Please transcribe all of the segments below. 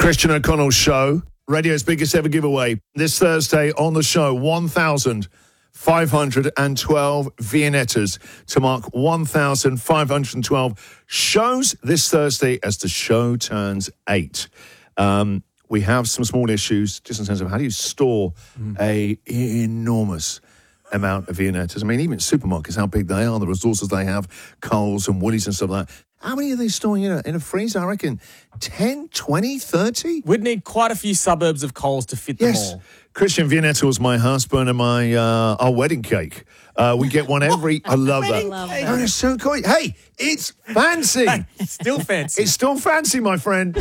Christian O'Connell Show, radio's biggest ever giveaway. This Thursday on the show, 1,512 Viennettas to mark 1,512 shows this Thursday as the show turns 8. We have some small issues just in terms of how do you store a enormous amount of Viennettas. I mean, even supermarkets, how big they are, the resources they have, Coles and Woolies and stuff like that. How many are they storing in a freezer? I reckon 10, 20, 30? We'd need quite a few suburbs of Coles to fit them all. Christian Viennetta was my husband and my our wedding cake. We get one every... I love that. Oh, it's so cool. Hey, it's fancy. It's still fancy. It's still fancy, my friend.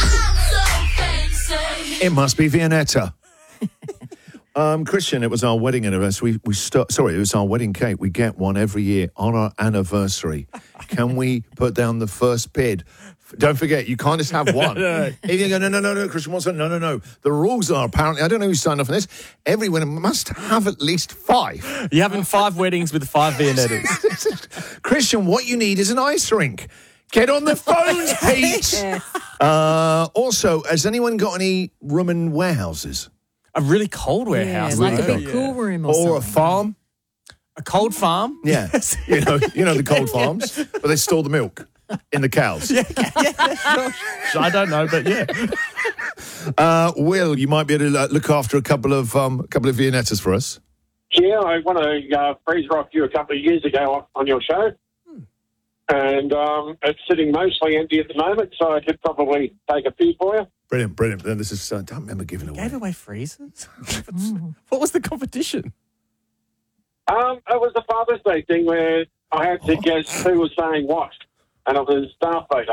It must be Viennetta. Christian, it was our wedding anniversary. It was our wedding cake. We get one every year on our anniversary. Can we put down the first bid? Don't forget, you can't just have one. If you go, no, Christian wants one. No. The rules are apparently, I don't know who signed off on this, everyone must have at least 5. You're having 5 weddings with 5 Viennettas. Christian, what you need is an ice rink. Get on the phones, Pete. Also, has anyone got any room in warehouses? A really cold warehouse. Yeah, like a big cool room or a farm. A cold farm? Yeah. you know the cold farms, where they store the milk in the cows. Yeah, sure. I don't know, but yeah. Will, you might be able to look after a couple of Viennettas for us. Yeah, I won a freezer off you a couple of years ago on your show. And it's sitting mostly empty at the moment, so I could probably take a few for you. Brilliant. Then this is, I don't remember giving away. Gave away freezers? What was the competition? It was the Father's Day thing where I had to guess who was saying what, and it was Darth Vader.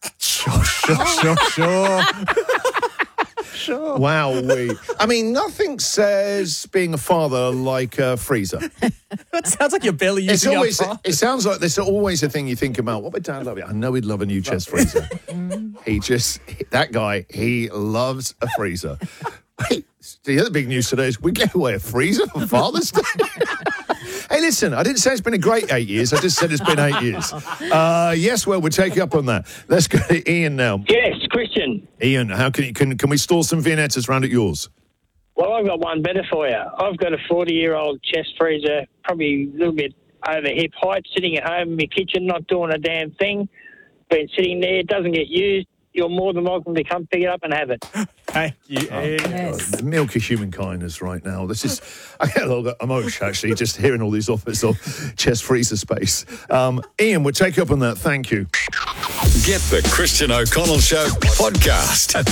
Sure. Wow. I mean, nothing says being a father like a freezer. It sounds like you're barely using It sounds like there's always a thing you think about. What would Dad love? I know he'd love a new chest freezer. That guy, he loves a freezer. Wait, the other big news today is we gave away a freezer for Father's Day. Hey, listen, I didn't say it's been a great 8 years. I just said it's been 8 years. Yes, well, we'll take you up on that. Let's go to Ian now. Yes, Christian. Ian, how can we store some Viennettas round at yours? Well, I've got one better for you. I've got a 40-year-old chest freezer, probably a little bit over hip height, sitting at home in my kitchen, not doing a damn thing. Been sitting there, it doesn't get used. You're more than welcome to come pick it up and have it. Thank you. Yes. The milk of human kindness right now. I get a little bit emotional, actually, just hearing all these offers of chest freezer space. Ian, we'll take you up on that. Thank you. Get the Christian O'Connell Show podcast at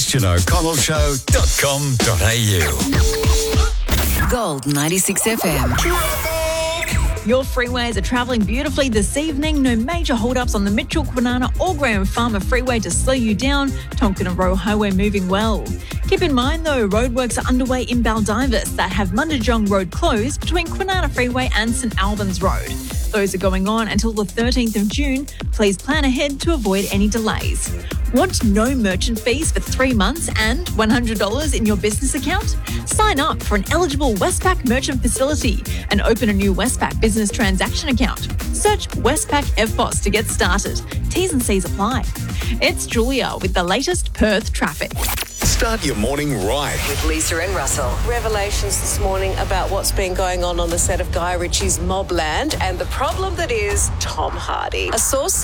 thechristianoconnellshow.com.au. Gold 96 FM. Your freeways are travelling beautifully this evening. No major hold-ups on the Mitchell, Kwinana or Graham Farmer Freeway to slow you down. Tonkin and Roe Highway moving well. Keep in mind, though, roadworks are underway in Baldivis that have Mundijong Road closed between Kwinana Freeway and St Albans Road. Those are going on until the 13th of June. Please plan ahead to avoid any delays. Want no merchant fees for 3 months and $100 in your business account? Sign up for an eligible Westpac merchant facility and open a new Westpac business transaction account. Search Westpac FBOS to get started. T's and C's apply. It's Julia with the latest Perth traffic. Start your morning right. With Lisa and Russell. Revelations this morning about what's been going on the set of Guy Ritchie's Mobland and the problem that is Tom Hardy. A source